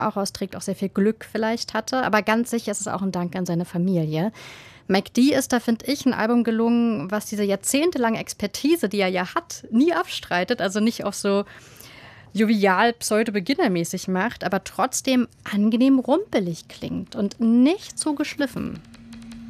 auch austrägt, auch sehr viel Glück vielleicht hatte. Aber ganz sicher ist es auch ein Dank an seine Familie. MacD ist da, finde ich, ein Album gelungen, was diese jahrzehntelange Expertise, die er ja hat, nie abstreitet. Also nicht auf so jovial pseudo-beginnermäßig macht, aber trotzdem angenehm rumpelig klingt und nicht zu geschliffen.